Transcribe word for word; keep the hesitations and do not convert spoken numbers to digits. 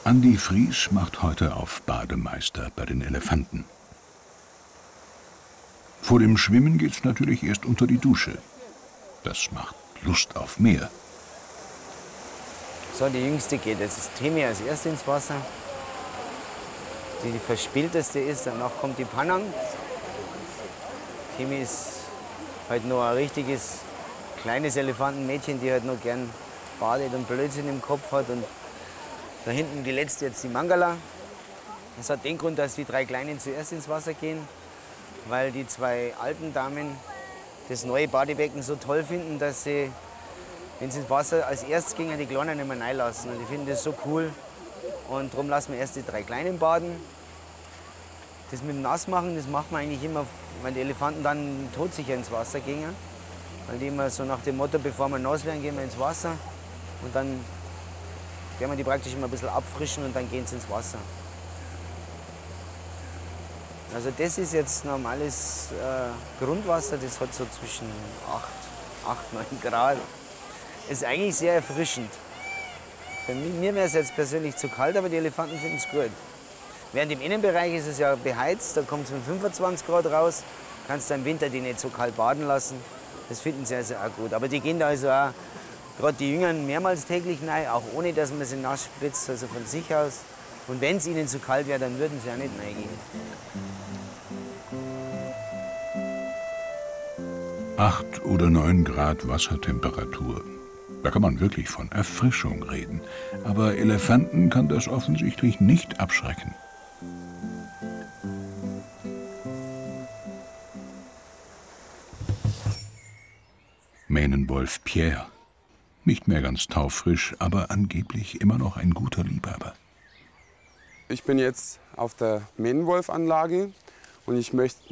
Andi Fries macht heute auf Bademeister bei den Elefanten. Vor dem Schwimmen geht's natürlich erst unter die Dusche. Das macht Lust auf mehr. So, die Jüngste geht jetzt Temi als Erste ins Wasser, die die verspielteste ist. Danach kommt die Panang. Temi ist halt noch ein richtiges kleines Elefantenmädchen, die halt noch gern badet und Blödsinn im Kopf hat. Und da hinten die letzte jetzt die Mangala. Das hat den Grund, dass die drei Kleinen zuerst ins Wasser gehen, weil die zwei alten Damen das neue Badebecken so toll finden, dass sie, wenn sie ins Wasser als erstes gehen, die Kleinen nicht mehr reinlassen. Und die finden das so cool. Und darum lassen wir erst die drei Kleinen baden. Das mit dem Nassmachen, das macht man eigentlich immer, wenn die Elefanten dann todsicher ins Wasser gehen. Weil die immer so nach dem Motto, bevor wir nass werden, gehen wir ins Wasser. Und dann werden wir die praktisch immer ein bisschen abfrischen und dann gehen sie ins Wasser. Also das ist jetzt normales äh, Grundwasser, das hat so zwischen acht, neun Grad. Ist eigentlich sehr erfrischend. Für mich, mir wäre es jetzt persönlich zu kalt, aber die Elefanten finden es gut. Während im Innenbereich ist es ja beheizt, da kommt es mit fünfundzwanzig Grad raus. Kannst du im Winter die nicht so kalt baden lassen. Das finden sie also auch gut. Aber die gehen da also auch, gerade die Jüngeren, mehrmals täglich rein, auch ohne dass man sie nass spritzt, also von sich aus. Und wenn es ihnen zu kalt wäre, dann würden sie auch nicht reingehen. Acht oder neun Grad Wassertemperatur. Da kann man wirklich von Erfrischung reden. Aber Elefanten kann das offensichtlich nicht abschrecken. Mähnenwolf Pierre. Nicht mehr ganz taufrisch, aber angeblich immer noch ein guter Liebhaber. Ich bin jetzt auf der Mähnenwolf-Anlage und ich möchte